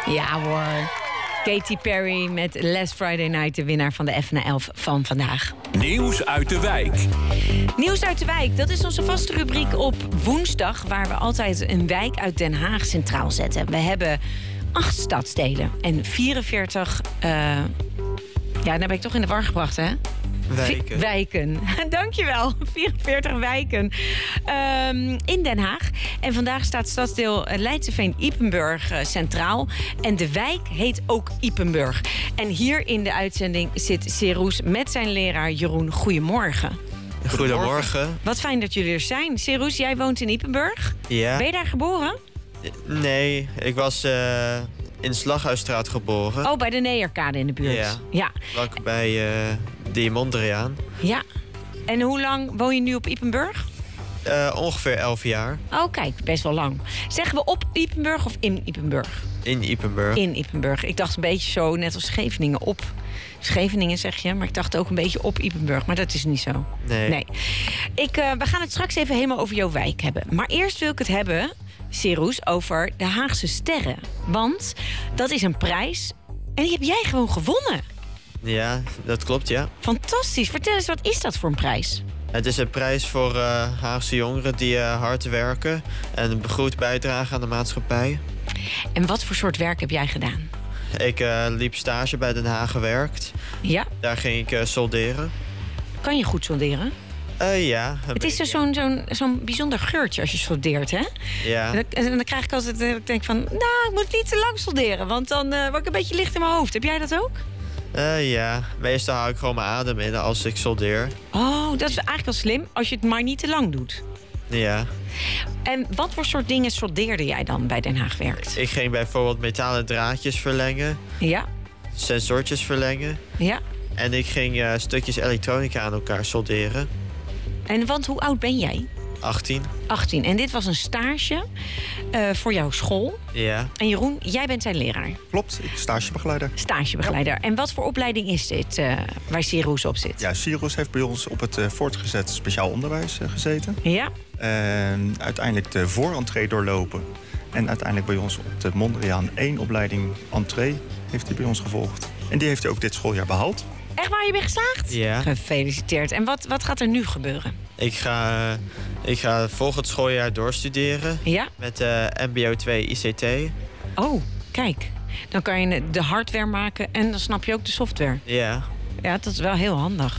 Ja hoor. Katy Perry met Last Friday Night, de winnaar van de F na 11 van vandaag. Nieuws uit de wijk. Nieuws uit de wijk, dat is onze vaste rubriek op woensdag, waar we altijd een wijk uit Den Haag centraal zetten. We hebben 8 stadsdelen en 44... ja, daar ben ik toch in de war gebracht, hè? Wijken. Dankjewel. 44 wijken in Den Haag. En vandaag staat stadsdeel Leidseveen-Ypenburg centraal. En de wijk heet ook Ypenburg. En hier in de uitzending zit Seroes met zijn leraar Jeroen. Goedemorgen. Goedemorgen. Wat fijn dat jullie er zijn. Seroes, jij woont in Ypenburg. Ja. Ben je daar geboren? Nee, ik was in de Slaghuisstraat geboren. Oh, bij de Neerkade in de buurt. Ja. Vlak bij de Mondriaan. Ja. En hoe lang woon je nu op Ypenburg? Ongeveer 11 jaar. Oh, kijk, best wel lang. Zeggen we op Ypenburg of in Ypenburg? In Ypenburg. In Ypenburg. Ik dacht een beetje zo, net als Scheveningen, op Scheveningen zeg je. Maar ik dacht ook een beetje op Ypenburg. Maar dat is niet zo. Nee. We gaan het straks even helemaal over jouw wijk hebben. Maar eerst wil ik het hebben, Seroes, over de Haagse Sterren. Want dat is een prijs en die heb jij gewoon gewonnen. Ja, dat klopt, ja. Fantastisch. Vertel eens, wat is dat voor een prijs? Het is een prijs voor Haagse jongeren die hard werken en goed bijdragen aan de maatschappij. En wat voor soort werk heb jij gedaan? Ik liep stage bij Den Haag gewerkt. Ja? Daar ging ik solderen. Kan je goed solderen? Ja. Het is dus zo'n bijzonder geurtje als je soldeert, hè? Ja. En dan krijg ik altijd, ik denk van, nou, ik moet niet te lang solderen, want dan word ik een beetje licht in mijn hoofd. Heb jij dat ook? Ja, meestal hou ik gewoon mijn adem in als ik soldeer. Oh, dat is eigenlijk wel slim, als je het maar niet te lang doet. Ja. En wat voor soort dingen soldeerde jij dan bij Den Haag werkt? Ik ging bijvoorbeeld metalen draadjes verlengen. Ja. Sensortjes verlengen. Ja. En ik ging stukjes elektronica aan elkaar solderen. En want hoe oud ben jij? 18. 18. En dit was een stage voor jouw school. Ja. En Jeroen, jij bent zijn leraar. Klopt, ik ben stagebegeleider. Stagebegeleider. Ja. En wat voor opleiding is dit waar Seroes op zit? Ja, Seroes heeft bij ons op het voortgezet speciaal onderwijs gezeten. Ja. Uiteindelijk de voorentree doorlopen. En uiteindelijk bij ons op de Mondriaan 1 opleiding entree heeft hij bij ons gevolgd. En die heeft hij ook dit schooljaar behaald. Echt waar, je bent geslaagd? Ja. Gefeliciteerd. En wat gaat er nu gebeuren? Ik ga volgend schooljaar doorstuderen. Ja? Met MBO 2 ICT. Oh, kijk. Dan kan je de hardware maken en dan snap je ook de software. Ja. Ja, dat is wel heel handig.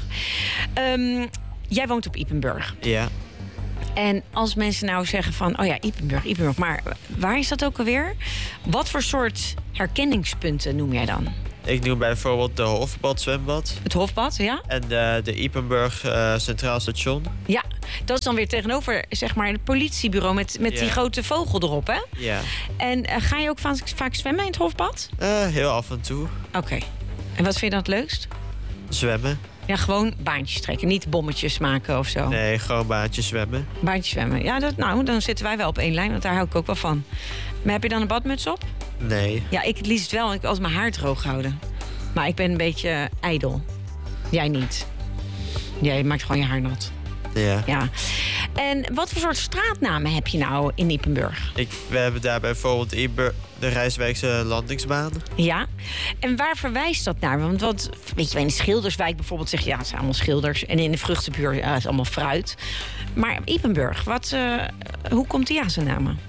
Jij woont op Ypenburg. Ja. En als mensen nou zeggen van, oh ja, Ypenburg. Maar waar is dat ook alweer? Wat voor soort herkenningspunten noem jij dan? Ik noem bijvoorbeeld de Hofbad zwembad. Het Hofbad, ja? En de Ypenburg Centraal Station. Ja, dat is dan weer tegenover, zeg maar, het politiebureau met die grote vogel erop, hè? Ja. En ga je ook vaak zwemmen in het Hofbad? Heel af en toe. Oké. En wat vind je dan het leukst? Zwemmen. Ja, gewoon baantjes trekken, niet bommetjes maken of zo. Nee, gewoon baantjes zwemmen. Baantjes zwemmen. Ja, dan zitten wij wel op één lijn, want daar hou ik ook wel van. Maar heb je dan een badmuts op? Nee. Ja, ik het liefst wel. Ik als mijn haar droog houden. Maar ik ben een beetje ijdel. Jij niet. Jij maakt gewoon je haar nat. Ja. En wat voor soort straatnamen heb je nou in Ypenburg? We hebben daar bijvoorbeeld de Rijswijkse landingsbaan. Ja. En waar verwijst dat naar? Want weet je, in de Schilderswijk bijvoorbeeld zeg je, ja, het zijn allemaal schilders. En in de Vruchtenbuurt, ja, het is allemaal fruit. Maar Ypenburg, hoe komt die aan zijn namen?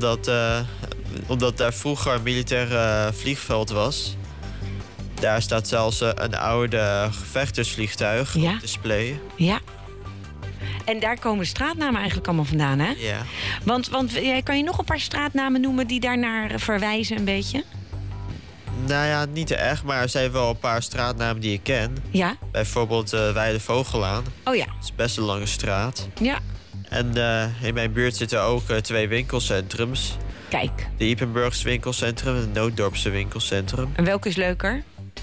Omdat daar vroeger een militair vliegveld was. Daar staat zelfs een oude gevechtersvliegtuig op display. Ja. En daar komen de straatnamen eigenlijk allemaal vandaan, hè? Ja. Want kan je nog een paar straatnamen noemen die daarnaar verwijzen een beetje? Nou ja, niet echt, maar er zijn wel een paar straatnamen die ik ken. Ja. Bijvoorbeeld Weide Vogelaan. Oh ja. Dat is best een lange straat. Ja. En in mijn buurt zitten ook 2 winkelcentrums. Kijk. De Ypenburgse winkelcentrum en het Nooddorpse winkelcentrum. En welke is leuker?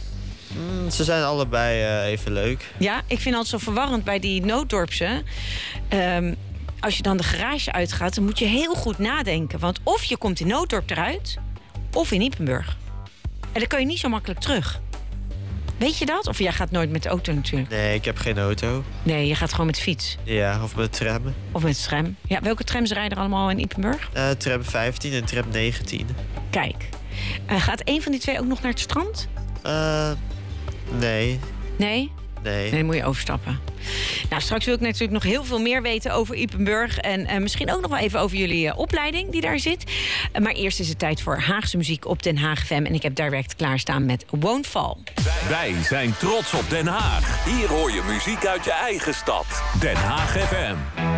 Ze zijn allebei even leuk. Ja, ik vind het altijd zo verwarrend bij die Nooddorpse. Als je dan de garage uitgaat, dan moet je heel goed nadenken. Want of je komt in Nooddorp eruit, of in Ypenburg. En dan kun je niet zo makkelijk terug. Weet je dat? Of jij gaat nooit met de auto natuurlijk? Nee, ik heb geen auto. Nee, je gaat gewoon met de fiets. Ja, of met tram. Of met de tram. Ja, welke trams rijden er allemaal in Ypenburg? Tram 15 en tram 19. Kijk. Gaat een van die twee ook nog naar het strand? Nee. Nee? Nee, dan moet je overstappen. Nou, straks wil ik natuurlijk nog heel veel meer weten over Ypenburg. En misschien ook nog wel even over jullie opleiding die daar zit. Maar eerst is het tijd voor Haagse muziek op Den Haag FM. En ik heb direct klaarstaan met Won't Fall. Wij zijn trots op Den Haag. Hier hoor je muziek uit je eigen stad. Den Haag FM.